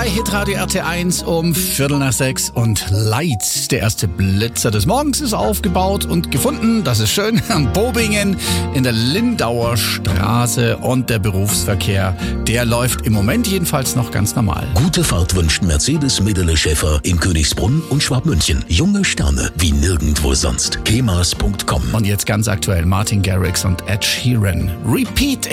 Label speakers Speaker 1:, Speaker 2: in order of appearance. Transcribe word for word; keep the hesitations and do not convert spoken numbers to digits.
Speaker 1: bei Hitradio R T eins um Viertel nach sechs und Lights, der erste Blitzer des Morgens, ist aufgebaut und gefunden. Das ist schön. Am Bobingen in der Lindauer Straße und der Berufsverkehr, der läuft im Moment jedenfalls noch ganz normal.
Speaker 2: Gute Fahrt wünscht Mercedes Medele Schäfer in Königsbrunn und Schwabmünchen. Junge Sterne wie nirgendwo sonst. kemas punkt com.
Speaker 1: Und jetzt ganz aktuell Martin Garrix und Ed Sheeran. Repeat